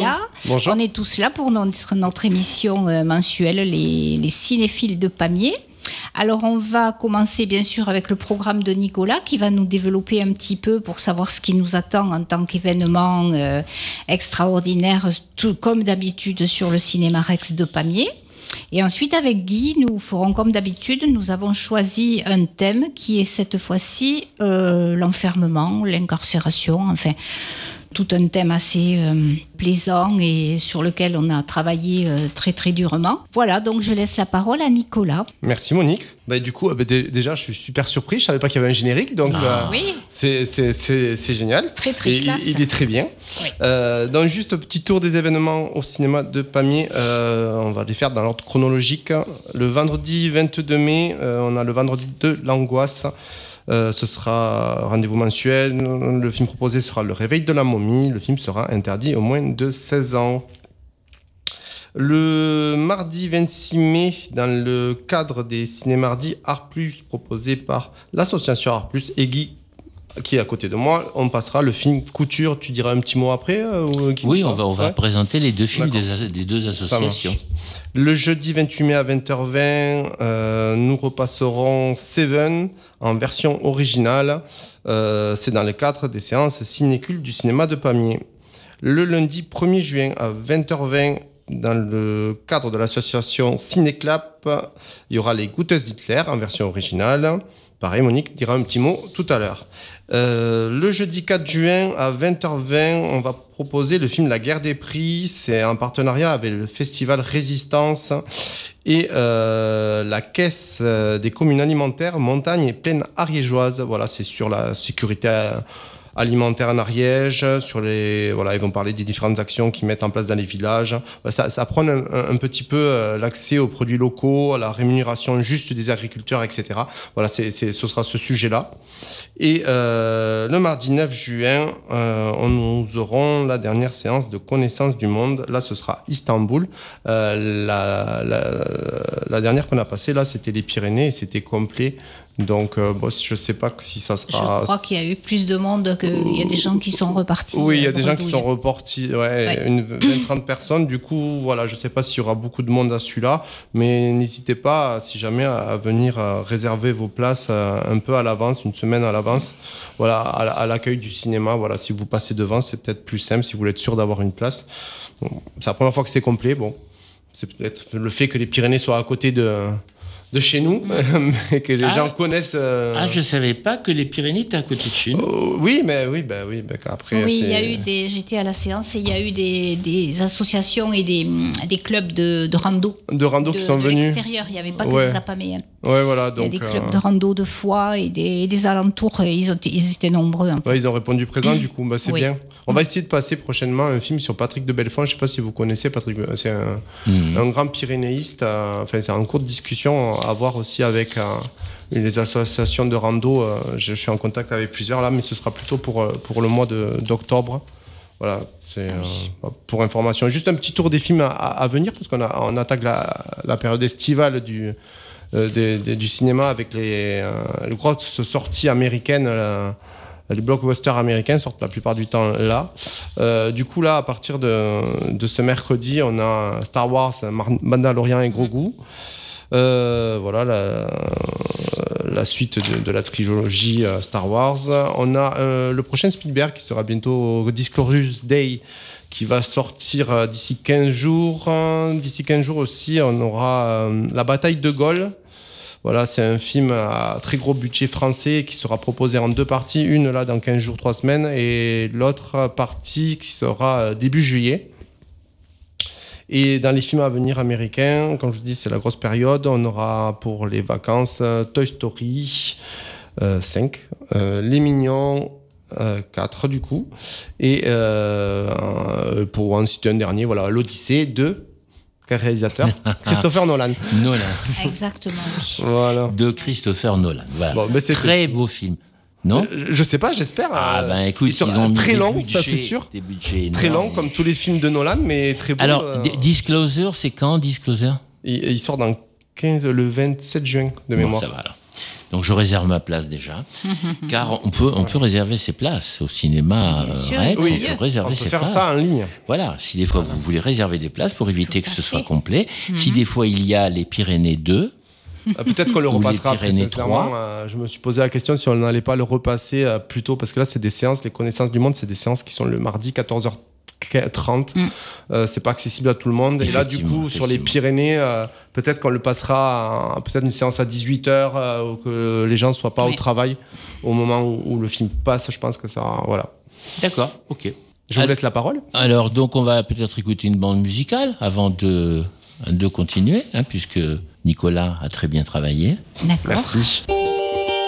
Nicolas. Bonjour. On est tous là pour notre émission mensuelle, les cinéphiles de Pamiers. Alors, on va commencer bien sûr avec le programme de Nicolas qui va nous développer un petit peu pour savoir ce qui nous attend en tant qu'événement extraordinaire, tout comme d'habitude sur le Cinéma Rex de Pamiers. Et ensuite, avec Guy, nous ferons comme d'habitude, nous avons choisi un thème qui est cette fois-ci l'enfermement, l'incarcération, enfin tout un thème assez plaisant et sur lequel on a travaillé très très durement. Voilà, donc je laisse la parole à Nicolas. Merci Monique. Du coup, déjà, je suis super surpris. Je savais pas qu'il y avait un générique, donc oui. c'est génial. Très très classe. Il est très bien. Oui. Donc juste un petit tour des événements au cinéma de Pamiers. On va les faire dans l'ordre chronologique. Le vendredi 22 mai, on a le vendredi de l'angoisse. Ce sera rendez-vous mensuel. Le film proposé sera Le Réveil de la momie. Le film sera interdit aux moins de 16 ans. Le mardi 26 mai, dans le cadre des Ciné-Mardis Art Plus proposé par l'association Art Plus et Guy, qui est à côté de moi, on passera le film Couture. Tu diras un petit mot après Oui, on va présenter les deux films des deux associations. Le jeudi 28 mai à 20h20, nous repasserons Seven en version originale. C'est dans le cadre des séances cinécules du cinéma de Pamiers. Le lundi 1er juin à 20h20, dans le cadre de l'association Cinéclap, il y aura les Goûteuses d'Hitler en version originale. Pareil, Monique dira un petit mot tout à l'heure. Le jeudi 4 juin à 20h20, on va proposer le film La Guerre des Prix. C'est en partenariat avec le festival Résistance et la Caisse des communes alimentaires Montagne et Plaine ariégeoise. Voilà, c'est sur la sécurité alimentaire en Ariège, ils vont parler des différentes actions qu'ils mettent en place dans les villages. Ça prend un petit peu l'accès aux produits locaux, à la rémunération juste des agriculteurs, etc. Voilà, ce sera ce sujet-là. Et le mardi 9 juin, nous aurons la dernière séance de connaissance du monde. Là, ce sera Istanbul. La dernière qu'on a passée, là, c'était les Pyrénées et c'était complet. Donc, je ne sais pas si ça sera... Je crois qu'il y a eu plus de monde qu'il y a des gens qui sont repartis. Oui, il y a des gens qui sont repartis, une 20-30 personnes. Du coup, voilà, je ne sais pas s'il y aura beaucoup de monde à celui-là, mais n'hésitez pas, si jamais, à venir réserver vos places un peu à l'avance, une semaine à l'avance, voilà, à l'accueil du cinéma. Voilà, si vous passez devant, c'est peut-être plus simple, si vous voulez être sûr d'avoir une place. Bon, c'est la première fois que c'est complet. Bon, c'est peut-être le fait que les Pyrénées soient à côté de chez nous, mais que les gens connaissent... je ne savais pas que les Pyrénées étaient à côté de chez nous. Oui, après... Oui, il y a eu j'étais à la séance et il y a eu des associations et des clubs de rando. De rando qui sont venus. De l'extérieur, il n'y avait pas que des Apaméens. Ouais, voilà, donc... Il y a des clubs de rando de Foix et des alentours, ils étaient nombreux. En fait. Ouais, ils ont répondu présent, du coup, c'est bien. On va essayer de passer prochainement un film sur Patrick de Belfond. Je ne sais pas si vous connaissez Patrick. C'est un grand pyrénéiste. C'est en cours de discussion à voir aussi avec les associations de rando. Je suis en contact avec plusieurs là, mais ce sera plutôt pour le mois d'octobre. Voilà, c'est pour information. Juste un petit tour des films à venir, parce qu'on attaque la période estivale du cinéma avec les grosses sorties américaines. Les blockbusters américains sortent la plupart du temps là. Du coup, là, à partir de ce mercredi, on a Star Wars, Mandalorian et Grogu. Voilà la suite de la trilogie Star Wars. On a le prochain Spielberg qui sera bientôt Disclosure Day, qui va sortir d'ici 15 jours. D'ici 15 jours aussi, on aura La Bataille de Gaulle. Voilà, c'est un film à très gros budget français qui sera proposé en 2 parties. Une là dans 15 jours, 3 semaines, et l'autre partie qui sera début juillet. Et dans les films à venir américains, comme je vous dis, c'est la grosse période. On aura pour les vacances Toy Story 5, Les Mignons 4 du coup, et pour en citer un dernier, voilà, l'Odyssée de réalisateur Christopher Nolan. Exactement, oui. Voilà. De Christopher Nolan. Voilà. Bon, c'est très beau film. Non, je sais pas, j'espère. Écoute, ils ont très long, ça c'est sûr. Très long, comme tous les films de Nolan, mais très beau. Alors, Disclosure, c'est quand Disclosure ? Il sort le 27 juin de mémoire. Bon, ça va alors. Donc je réserve ma place déjà, car on peut réserver ses places au cinéma. Oui, on peut réserver on peut ses faire places. ça en ligne. Voilà, si des fois vous voulez réserver des places pour éviter que ce soit complet, Mhm. si des fois il y a les Pyrénées 2, Peut-être qu'on le Ou les repassera, très Pyrénées sincèrement. Je me suis posé la question si on n'allait pas le repasser plus tôt, parce que là, c'est des séances, les connaissances du monde, c'est des séances qui sont le mardi 14h30. C'est pas accessible à tout le monde. Et là, du coup, sur les Pyrénées, peut-être qu'on le passera, peut-être une séance à 18h, où que les gens ne soient pas au travail au moment où le film passe. Je pense que ça. Voilà. D'accord, ok. Je vous laisse la parole. Alors, donc, on va peut-être écouter une bande musicale avant de continuer, puisque Nicolas a très bien travaillé. D'accord. Merci.